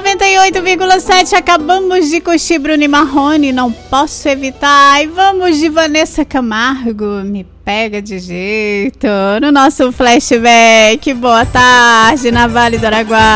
98,7. Acabamos de curtir Bruno e Marrone, Não Posso Evitar. E vamos de Vanessa Camargo, Me Pega de Jeito, no nosso flashback. Boa tarde, na Vale do Araguaia.